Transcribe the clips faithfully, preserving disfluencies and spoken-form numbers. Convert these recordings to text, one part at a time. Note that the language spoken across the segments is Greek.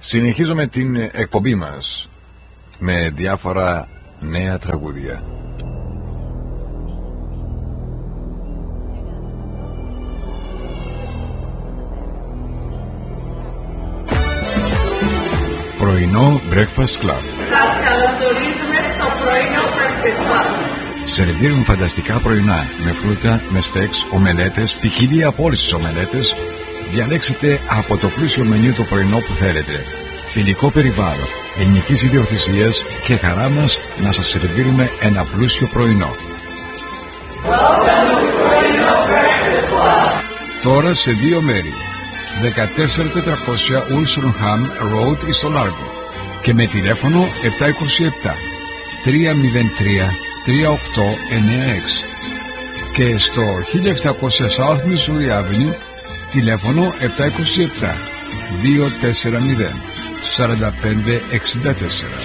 Συνεχίζουμε την εκπομπή μας με διάφορα νέα τραγούδια. Πρωινό Breakfast Club. Σας καλωσορίζουμε στο πρωινό Breakfast Club. Σερβίρουν φανταστικά πρωινά με φρούτα, με στέξ, ομελέτες, ποικιλία από όλες τις ομελέτες. Διαλέξτε από το πλούσιο μενю το πρωινό που θέλετε. Φιλικό περιβάλλον, ελληνικής ιδιοκτησίας και χαρά μας να σας σερβίρουμε ένα πλούσιο πρωινό. Τώρα σε δύο μέρη. δεκατέσσερα τετρακόσια Ulsonham Road στο Λάργο και με τηλέφωνο επτά είκοσι επτά τρία μηδέν τρία τρία οκτώ εννέα έξι και στο χίλια επτακόσια South Missouri Avenue τηλέφωνο επτά είκοσι επτά δύο τέσσερα μηδέν τέσσερα πέντε έξι τέσσερα.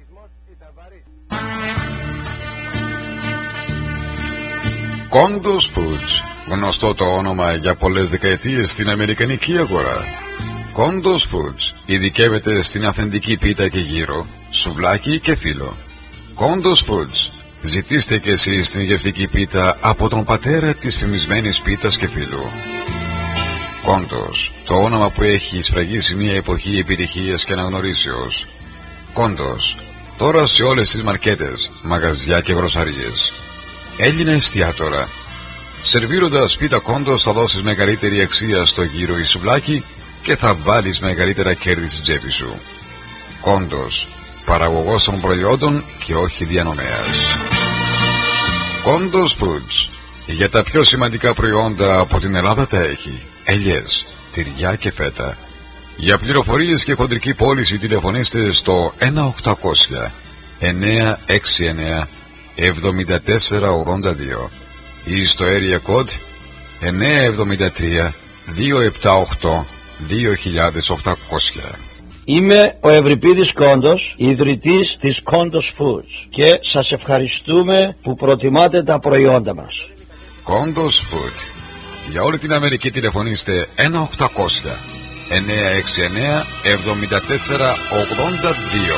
Condos Foods, γνωστό το όνομα για πολλές δεκαετίες στην αμερικανική αγορά. Condos Foods ειδικεύεται στην αυθεντική πίτα και γύρο, σουβλάκι και φύλλο. Condos Foods, ζητήστε και εσείς την γευστική πίτα από τον πατέρα της φημισμένης πίτας και φύλλου. Condos, το όνομα που έχει σφραγίσει μια εποχή επιτυχίας και αναγνωρίσεως. Condos, τώρα σε όλες τις μαρκέτες, μαγαζιά και γροσαρίες. Έλληνα εστιατόρα. Σερβίροντας πίτα Condos θα δώσεις μεγαλύτερη αξία στο γύρο ή σουβλάκι και θα βάλεις μεγαλύτερα κέρδη στην τσέπη σου. Condos, παραγωγός των προϊόντων και όχι διανομέας. Condos Foods, για τα πιο σημαντικά προϊόντα από την Ελλάδα τα έχει. Ελιές, τυριά και φέτα. Για πληροφορίες και χοντρική πώληση τηλεφωνήστε στο ένα οκτακόσια εννέα εξήντα εννέα εβδομήντα τέσσερα ογδόντα δύο ή στο area code εννέα εβδομήντα τρία δύο επτά οκτώ δύο οκτακόσια. Είμαι ο Ευρυπίδης Κόντος, ιδρυτής της Condos Foods και σας ευχαριστούμε που προτιμάτε τα προϊόντα μας. Condos Food. Για όλη την Αμερική τηλεφωνήστε ένα οκτακόσια εννέα εξήντα εννέα εβδομήντα τέσσερα ογδόντα δύο.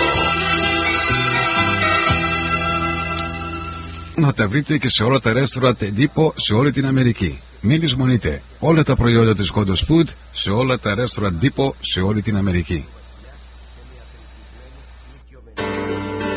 Να τα βρείτε και σε όλα τα ρέστοραντ εντύπω σε όλη την Αμερική. Μην λησμονείτε όλα τα προϊόντα της Condos Food σε όλα τα ρέστοραντ εντύπω σε όλη την Αμερική.